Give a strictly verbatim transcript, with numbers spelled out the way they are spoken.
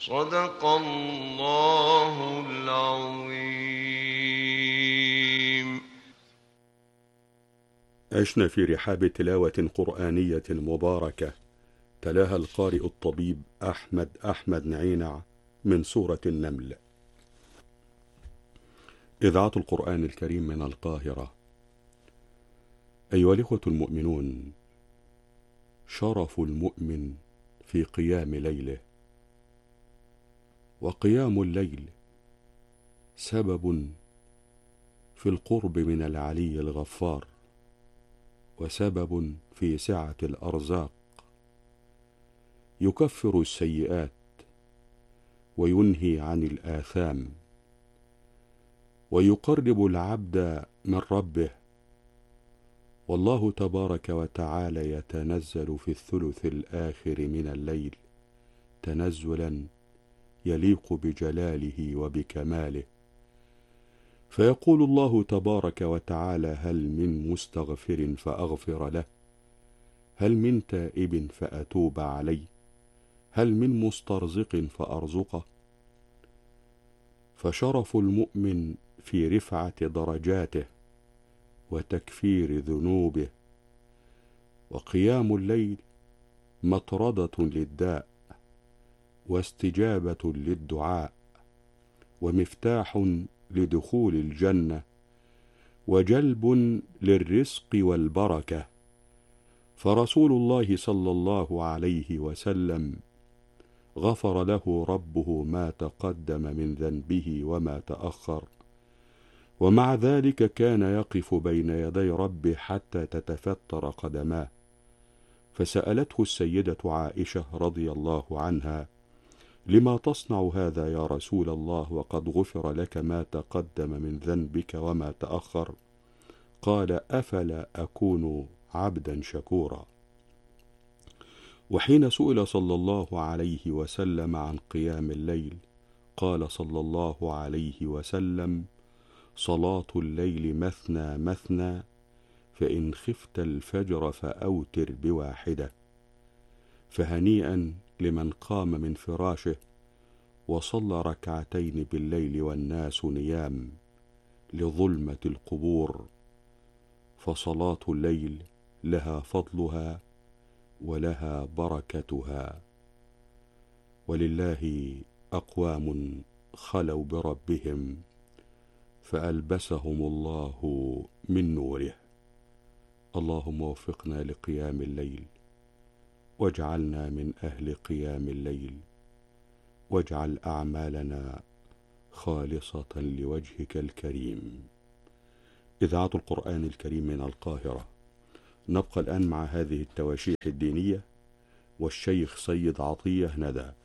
صدق الله العظيم. عشنا في رحاب تلاوة قرآنية مباركة تلاها القارئ الطبيب أحمد أحمد نعينع من سورة النمل. إذاعة القرآن الكريم من القاهرة. أيها الإخوة المؤمنون، شرف المؤمن في قيام ليله، وقيام الليل سبب في القرب من العلي الغفار، وسبب في سعة الأرزاق، يكفر السيئات وينهي عن الآثام، ويقرب العبد من ربه. والله تبارك وتعالى يتنزل في الثلث الآخر من الليل تنزلا يليق بجلاله وبكماله، فيقول الله تبارك وتعالى: هل من مستغفر فأغفر له؟ هل من تائب فأتوب عليه؟ هل من مسترزق فأرزقه؟ فشرف المؤمن في رفعة درجاته وتكفير ذنوبه، وقيام الليل مطردة للداء واستجابة للدعاء ومفتاح لدخول الجنة وجلب للرزق والبركة. فرسول الله صلى الله عليه وسلم غفر له ربه ما تقدم من ذنبه وما تأخر، ومع ذلك كان يقف بين يدي ربه حتى تتفتر قدماه، فسألته السيدة عائشة رضي الله عنها: لما تصنع هذا يا رسول الله وقد غفر لك ما تقدم من ذنبك وما تأخر؟ قال: أفلا أكون عبدا شكورا. وحين سئل صلى الله عليه وسلم عن قيام الليل قال صلى الله عليه وسلم: صلاة الليل مثنى مثنى، فإن خفت الفجر فأوتر بواحدة. فهنيئا لمن قام من فراشه وصلى ركعتين بالليل والناس نيام لظلمة القبور، فصلاة الليل لها فضلها ولها بركتها. ولله أقوام خلوا بربهم فألبسهم الله من نوره. اللهم وفقنا لقيام الليل، واجعلنا من أهل قيام الليل، واجعل أعمالنا خالصة لوجهك الكريم. إذاعة القرآن الكريم من القاهرة. نبقى الآن مع هذه التواشيح الدينية والشيخ سيد عطية ندى.